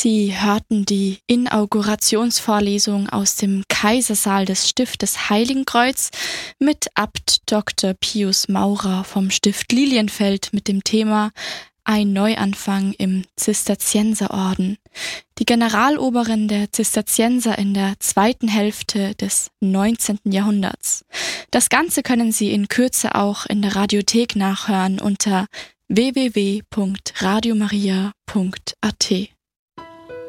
Sie hörten die Inaugurationsvorlesung aus dem Kaisersaal des Stiftes Heiligenkreuz mit Abt Dr. Pius Maurer vom Stift Lilienfeld mit dem Thema Ein Neuanfang im Zisterzienserorden. Die Generaloberin der Zisterzienser in der zweiten Hälfte des 19. Jahrhunderts. Das Ganze können Sie in Kürze auch in der Radiothek nachhören unter www.radiomaria.at.